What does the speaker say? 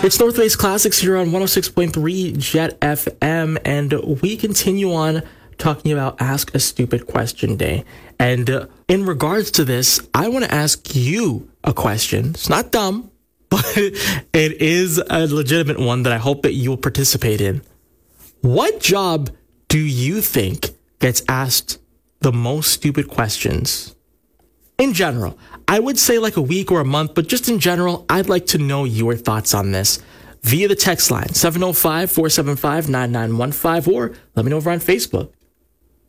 It's Northway's Classics here on 106.3 Jet FM, and we continue on talking about Ask a Stupid Question Day. And in regards to this, I want to ask you a question. It's not dumb, but it is a legitimate one that I hope that you will participate in. What job do you think gets asked the most stupid questions? In general, I would say like a week or a month, but just in general, I'd like to know your thoughts on this via the text line, 705-475-9915, or let me know over on Facebook.